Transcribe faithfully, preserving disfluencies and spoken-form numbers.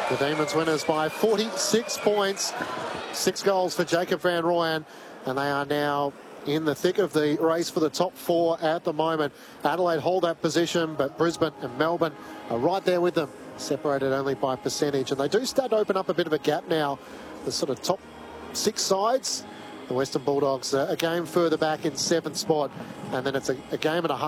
The Demons winners by forty-six points. Six goals for Jacob van Rooyen, and they are now in the thick of the race for the top four at the moment. Adelaide hold that position, but Brisbane and Melbourne are right there with them, separated only by percentage. And they do start to open up a bit of a gap now. The sort of top six sides. The Western Bulldogs uh, a game further back in seventh spot, and then it's a, a game and a half.